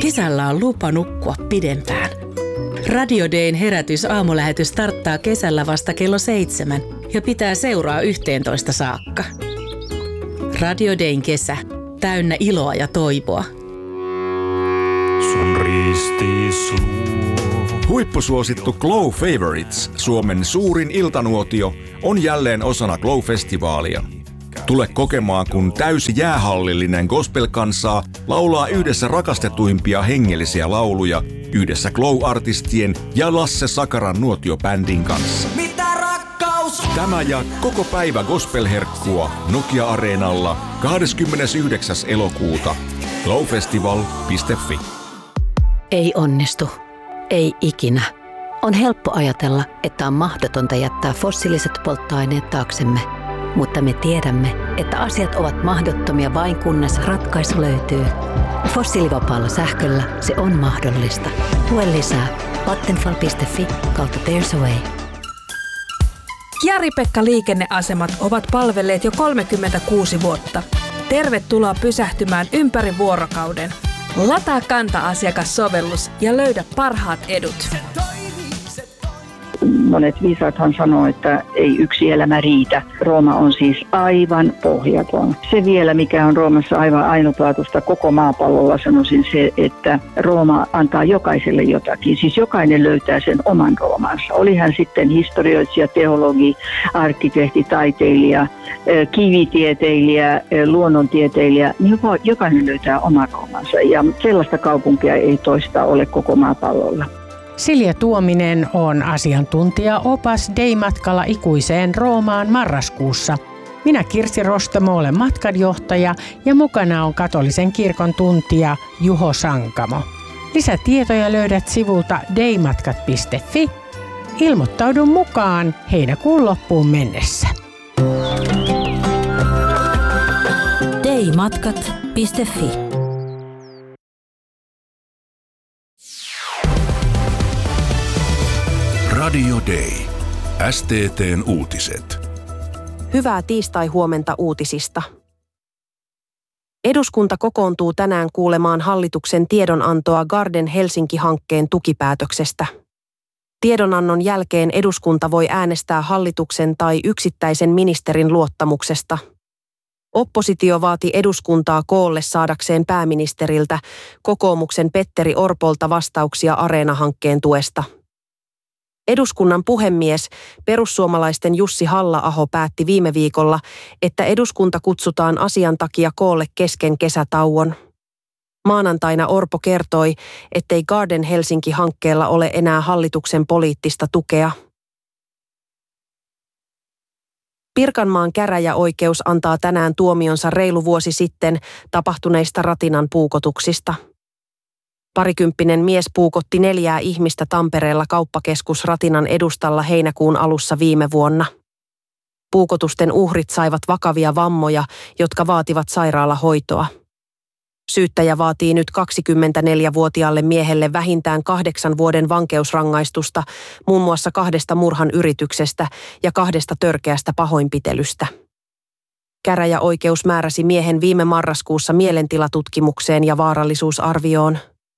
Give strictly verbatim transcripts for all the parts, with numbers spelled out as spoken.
Kesällä on lupa nukkua pidempään. Radio Dayn herätys aamulähetys starttaa kesällä vasta kello seitsemän ja pitää seuraa yhteentoista saakka. Radio Dayn kesä. Täynnä iloa ja toivoa. Sun ristis Huippusuosittu Glow Favorites, Suomen suurin iltanuotio, on jälleen osana Glow-festivaalia. Tule kokemaan, kun täysi jäähallillinen gospel-kansaa laulaa yhdessä rakastetuimpia hengellisiä lauluja yhdessä Glow-artistien ja Lasse Sakaran nuotiobändin kanssa. Mitä rakkaus? Tämä ja koko päivä gospel-herkkua Nokia-areenalla kahdeskymmenesyhdeksäs elokuuta. glowfestival piste fi. Ei onnistu. Ei ikinä. On helppo ajatella, että on mahdotonta jättää fossiiliset polttoaineet taaksemme. Mutta me tiedämme, että asiat ovat mahdottomia vain kunnes ratkaisu löytyy. Fossiilivapaalla sähköllä se on mahdollista. Tue lisää. vattenfall piste fi kautta There's a Way. Jari-Pekka liikenneasemat ovat palvelleet jo kolmekymmentäkuusi vuotta. Tervetuloa pysähtymään ympäri vuorokauden. Lataa Kanta-asiakassovellus ja löydä parhaat edut. Monet viisaathan sanoo, että ei yksi elämä riitä. Rooma on siis aivan pohjaton. Se vielä, mikä on Roomassa aivan ainutlaatuista koko maapallolla, sanoisin se, että Rooma antaa jokaiselle jotakin. Siis jokainen löytää sen oman Roomansa. Oli hän sitten historioitsija, teologi, arkkitehti, taiteilija, kivitieteilijä, luonnontieteilijä, niin jokainen löytää oman Roomansa. Ja sellaista kaupunkia ei toista ole koko maapallolla. Silja Tuominen on asiantuntija-opas Day-matkalla ikuiseen Roomaan marraskuussa. Minä Kirsi Rostamo olen matkanjohtaja ja mukana on katolisen kirkon tuntija Juho Sankamo. Lisätietoja löydät sivulta daymatkat piste fi. Ilmoittaudu mukaan heinäkuun loppuun mennessä. daymatkat piste fi. Radio Day. S T T:n uutiset. Hyvää tiistai-huomenta uutisista. Eduskunta kokoontuu tänään kuulemaan hallituksen tiedonantoa Garden Helsinki-hankkeen tukipäätöksestä. Tiedonannon jälkeen eduskunta voi äänestää hallituksen tai yksittäisen ministerin luottamuksesta. Oppositio vaati eduskuntaa koolle saadakseen pääministeriltä kokoomuksen Petteri Orpolta vastauksia Areena-hankkeen tuesta. Eduskunnan puhemies, perussuomalaisten Jussi Halla-aho päätti viime viikolla, että eduskunta kutsutaan asian takia koolle kesken kesätauon. Maanantaina Orpo kertoi, ettei Garden Helsinki-hankkeella ole enää hallituksen poliittista tukea. Pirkanmaan käräjäoikeus antaa tänään tuomionsa reilu vuosi sitten tapahtuneista Ratinan puukotuksista. Parikymppinen mies puukotti neljää ihmistä Tampereella kauppakeskus Ratinan edustalla heinäkuun alussa viime vuonna. Puukotusten uhrit saivat vakavia vammoja, jotka vaativat sairaalahoitoa. Syyttäjä vaatii nyt kaksikymmentäneljävuotiaalle miehelle vähintään kahdeksan vuoden vankeusrangaistusta, muun muassa kahdesta murhan yrityksestä ja kahdesta törkeästä pahoinpitelystä. Käräjäoikeus määräsi miehen viime marraskuussa mielentilatutkimukseen ja vaarallisuusarvioon.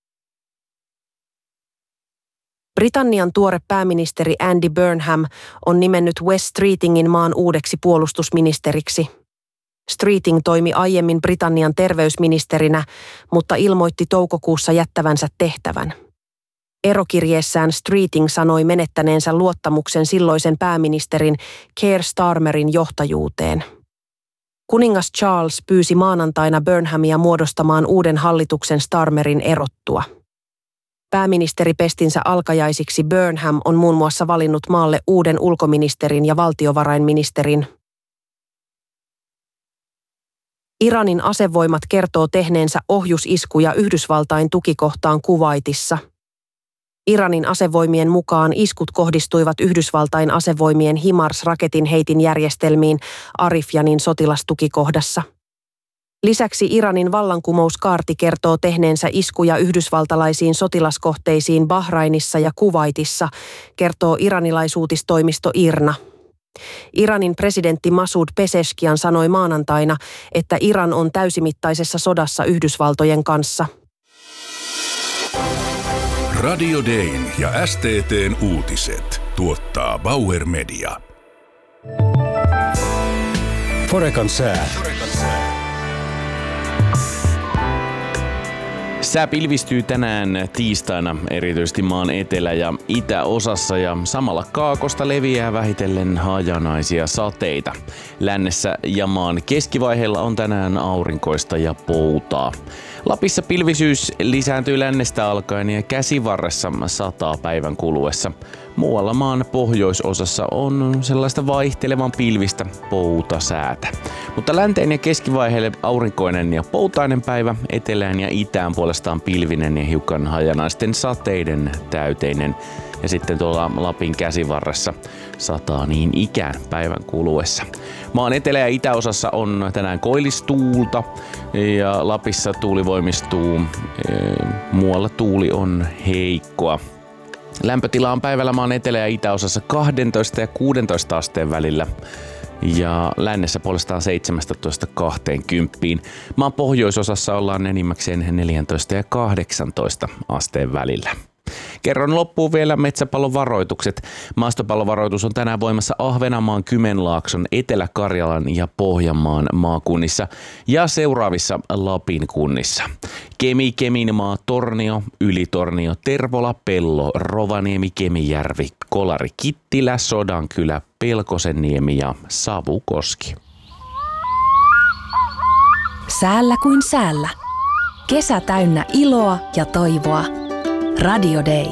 Britannian tuore pääministeri Andy Burnham on nimennyt Wes Streetingin maan uudeksi puolustusministeriksi. Streeting toimi aiemmin Britannian terveysministerinä, mutta ilmoitti toukokuussa jättävänsä tehtävän. Erokirjeessään Streeting sanoi menettäneensä luottamuksen silloisen pääministerin Keir Starmerin johtajuuteen. Kuningas Charles pyysi maanantaina Burnhamia muodostamaan uuden hallituksen Starmerin erottua. Pääministeripestinsä alkajaisiksi Burnham on muun muassa valinnut maalle uuden ulkoministerin ja valtiovarainministerin. Iranin asevoimat kertoo tehneensä ohjusiskuja Yhdysvaltain tukikohtaan Kuwaitissa. Iranin asevoimien mukaan iskut kohdistuivat Yhdysvaltain asevoimien HIMARS-raketin heitin järjestelmiin Arifjanin sotilastukikohdassa. Lisäksi Iranin vallankumouskaarti kertoo tehneensä iskuja yhdysvaltalaisiin sotilaskohteisiin Bahrainissa ja Kuwaitissa, kertoo iranilaisuutistoimisto I R N A. Iranin presidentti Masoud Pezeshkian sanoi maanantaina, että Iran on täysimittaisessa sodassa Yhdysvaltojen kanssa. Radio Dayn ja S T T:n uutiset tuottaa Bauer Media. Forekan sää. Sää pilvistyy tänään tiistaina erityisesti maan etelä- ja itäosassa ja samalla kaakosta leviää vähitellen hajanaisia sateita. Lännessä ja maan keskivaiheella on tänään aurinkoista ja poutaa. Lapissa pilvisyys lisääntyy lännestä alkaen ja käsivarressa sataa päivän kuluessa. Muualla maan pohjoisosassa on sellaista vaihtelevan pilvistä poutasäätä. Mutta länteen ja keskivaiheelle aurinkoinen ja poutainen päivä, etelään ja itään puolestaan pilvinen ja hiukan hajanaisten sateiden täyteinen. Ja sitten tuolla Lapin käsivarressa sataa niin ikään päivän kuluessa. Maan etelä- ja itäosassa on tänään koillistuulta ja Lapissa tuuli voimistuu. Muualla tuuli on heikkoa. Lämpötila on päivällä maan etelä- ja itäosassa kaksitoista ja kuusitoista asteen välillä ja lännessä puolestaan seitsemäntoista kaksikymmentä. Maan pohjoisosassa ollaan enimmäkseen neljätoista ja kahdeksantoista asteen välillä. Kerron loppuun vielä metsäpallon varoitukset. Maastopallovaroitus on tänään voimassa Ahvenanmaan, Kymenlaakson, Etelä-Karjalan ja Pohjanmaan maakunnissa ja seuraavissa Lapin kunnissa. Kemi, Keminmaa, Tornio, Ylitornio, Tervola, Pello, Rovaniemi, Kemijärvi, Kolari, Kittilä, Sodankylä, Pelkosenniemi ja Savukoski. Säällä kuin säällä. Kesä täynnä iloa ja toivoa. Radio Day.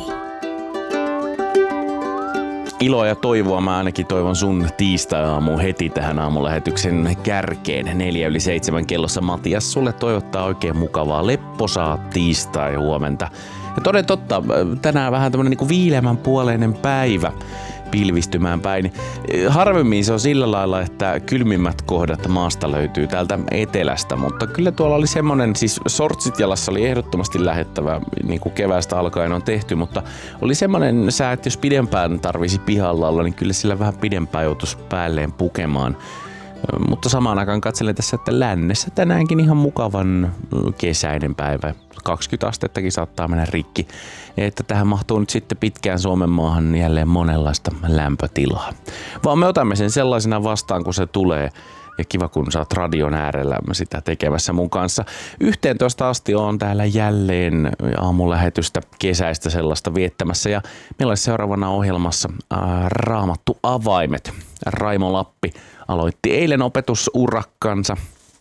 Iloa ja toivoa mä ainakin toivon sun tiistai-aamuun heti tähän aamulähetyksen kärkeen. Neljä yli seitsemän kellossa Matias sulle toivottaa oikein mukavaa lepposaa tiistai huomenta. Ja toden totta, tänään vähän tämmönen niinku viileämän puoleinen päivä pilvistymään päin. Harvemmin se on sillä lailla, että kylmimmät kohdat maasta löytyy täältä etelästä, mutta kyllä tuolla oli semmonen, siis sortsit jalassa oli ehdottomasti lähettävä, niin kuin keväästä alkaen on tehty, mutta oli semmonen sää, että jos pidempään tarvisi pihalla olla, niin kyllä sillä vähän pidempään joutuisi päälleen pukemaan. Mutta samaan aikaan katselen tässä, että lännessä tänäänkin ihan mukavan kesäinen päivä. kaksikymmentä astettakin saattaa mennä rikki. Että tähän mahtuu nyt sitten pitkään Suomen maahan jälleen monenlaista lämpötilaa. Vaan me otamme sen sellaisena vastaan, kun se tulee. Ja kiva, kun sä oot radion äärellä sitä tekemässä mun kanssa. yhteentoista asti on täällä jälleen aamulähetystä kesäistä sellaista viettämässä. Ja meillä olisi seuraavana ohjelmassa ää, Raamattu avaimet. Raimo Lappi aloitti eilen opetusurakkansa.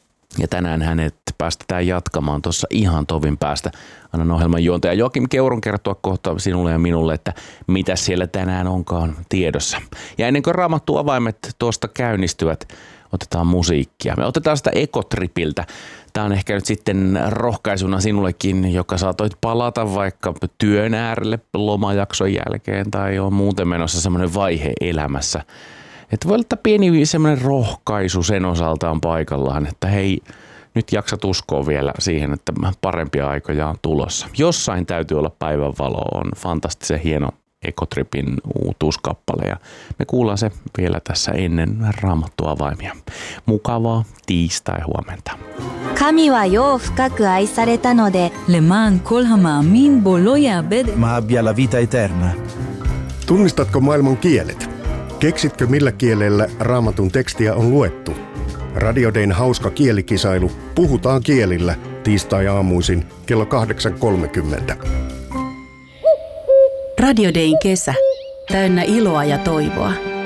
Ja tänään hänet päästetään jatkamaan tuossa ihan tovin päästä. Annan ohjelman juontaja Joakim Keuron kertoa kohta sinulle ja minulle, että mitä siellä tänään onkaan tiedossa. Ja ennen kuin Raamattu avaimet tuosta käynnistyvät, otetaan musiikkia. Me otetaan sitä Ekotripiltä. Tämä on ehkä nyt sitten rohkaisuna sinullekin, joka saatoit palata vaikka työn äärelle lomajakson jälkeen tai on muuten menossa semmoinen vaihe elämässä. Että voi olla pieni semmoinen rohkaisu sen osaltaan paikallaan, että hei, nyt jaksat uskoa vielä siihen, että parempia aikoja on tulossa. Jossain täytyy olla päivänvalo, on fantastisen hieno Ekotripin uutuuskappale ja me kuullaan se vielä tässä ennen Raamattua avaimia. Mukavaa tiistai huomenta. 神は世を深く愛されたので למען כל המאמין בו לא יאבד. Ma abbia la vita eterna. Tunnistatko maailman kielet? Keksitkö millä kielellä Raamatun tekstiä on luettu? Radio Dayn hauska kielikisailu Puhutaan kielillä tiistai-aamuisin kello kahdeksan kolmekymmentä. Radio Dayn kesä. Täynnä iloa ja toivoa.